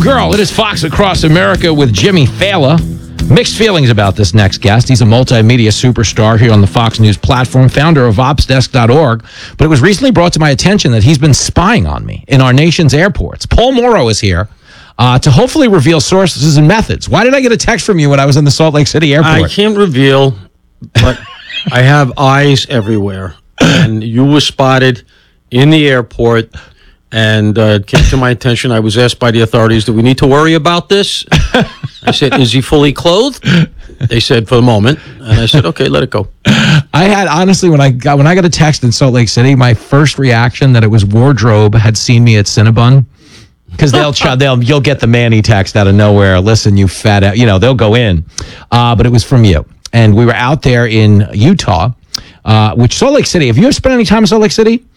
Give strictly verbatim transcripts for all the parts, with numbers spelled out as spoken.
girl. It is Fox Across America with Jimmy Fallon. Mixed feelings about this next guest. He's a multimedia superstar here on the Fox News platform, founder of ops desk dot org. But it was recently brought to my attention that he's been spying on me in our nation's airports. Paul Morrow is here uh, to hopefully reveal sources and methods. Why did I get a text from you when I was in the Salt Lake City airport? I can't reveal, but I have eyes everywhere. And you were spotted in the airport. And uh, it came to my attention. I was asked by the authorities, do we need to worry about this? I said, is he fully clothed? They said, for the moment. And I said, okay, let it go. I had, honestly, when I got when I got a text in Salt Lake City, my first reaction that it was Wardrobe had seen me at Cinnabon. Because they'll, try, they'll, you'll get the Manny text out of nowhere. Listen, you fat, out, you know, they'll go in. Uh, but it was from you. And we were out there in Utah, uh, which Salt Lake City. Have you ever spent any time in Salt Lake City?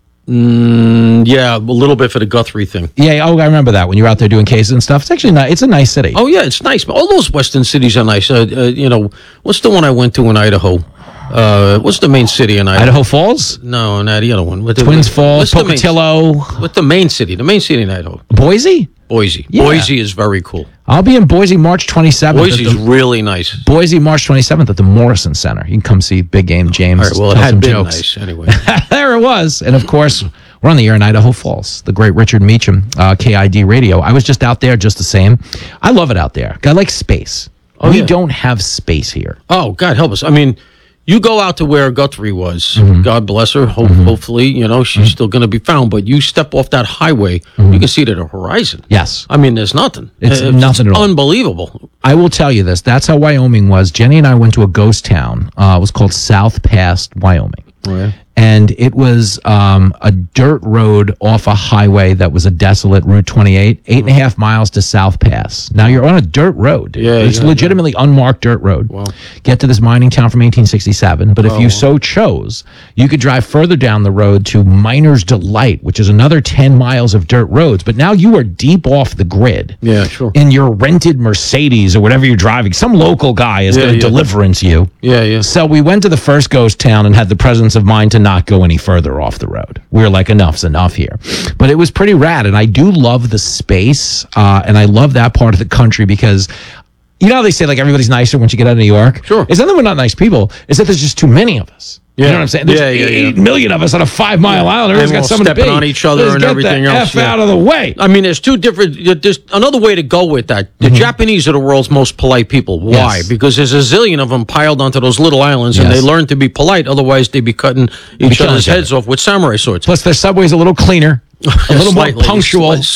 Mm, yeah, a little bit for the Guthrie thing. Yeah, oh, I remember that when you were out there doing cases and stuff. It's actually nice. It's a nice city. Oh, yeah, it's nice. All those western cities are nice. Uh, uh, you know, what's the one I went to in Idaho? Uh, what's the main city in Idaho? Idaho Falls? No, not the other one. What the, Twins Falls, Pocatello. Main, what's the main city? The main city in Idaho? Boise? Boise. Yeah. Boise is very cool. I'll be in Boise March twenty-seventh. Boise's the, really nice. Boise March twenty-seventh at the Morrison Center. You can come see Big Game James. All right, well, it had been jokes. Nice anyway. There it was. And, of course, we're on the air in Idaho Falls. The great Richard Meacham, uh, K I D Radio. I was just out there just the same. I love it out there. I like space. Oh, we yeah. don't have space here. Oh, God help us. I mean, you go out to where Guthrie was. Mm-hmm. God bless her. Ho- mm-hmm. Hopefully, you know, she's mm-hmm. still going to be found. But you step off that highway, mm-hmm. you can see to the horizon. Yes. I mean, there's nothing. It's uh, nothing it's at all. Unbelievable. I will tell you this. That's how Wyoming was. Jenny and I went to a ghost town. Uh, it was called South Pass, Wyoming. Oh, yeah. And it was um, a dirt road off a highway that was a desolate Route twenty-eight, eight and a half miles to South Pass. Now you're on a dirt road. Yeah, it's yeah, legitimately yeah. unmarked dirt road. Wow. Get to this mining town from eighteen sixty-seven. But if oh, you wow. so chose, you could drive further down the road to Miner's Delight, which is another ten miles of dirt roads. But now you are deep off the grid. Yeah, sure. In your rented Mercedes or whatever you're driving. Some local guy is yeah, going to yeah. deliverance you. Yeah, yeah. So we went to the first ghost town and had the presence of mind to not go any further off the road. We were like, enough's enough here. But it was pretty rad, and I do love the space, uh, and I love that part of the country because, you know how they say, like, everybody's nicer once you get out of New York? Sure. It's not that we're not nice people. It's that there's just too many of us. Yeah. You know what I'm saying? There's yeah, yeah, eight yeah. million of us on a five-mile yeah. island. Everyone's got something to stepping be. on each other Let's and get everything the else. F yeah. out of the way. I mean, there's two different. There's another way to go with that. The mm-hmm. Japanese are the world's most polite people. Why? Yes. Because there's a zillion of them piled onto those little islands, Yes. and they learn to be polite. Otherwise, they'd be cutting each killing other's each other. heads off with samurai swords. Plus, their subway's a little cleaner, a little Slightly. more punctual.